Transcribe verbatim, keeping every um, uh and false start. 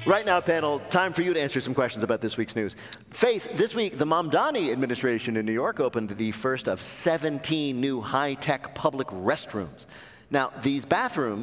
Right now, panel, time for you to answer some questions about this week's news. Faith, this week, the Mamdani administration in New York opened the first of seventeen new high-tech public restrooms. Now, these bathrooms